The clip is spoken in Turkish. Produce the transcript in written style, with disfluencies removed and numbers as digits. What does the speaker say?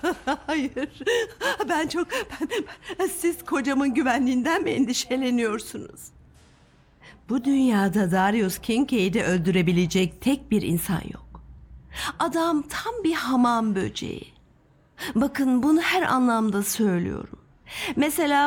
Hayır. Siz kocamın güvenliğinden mi endişeleniyorsunuz? Bu dünyada Darius Kincaid'i öldürebilecek tek bir insan yok. Adam tam bir hamam böceği. Bakın bunu her anlamda söylüyorum. Mesela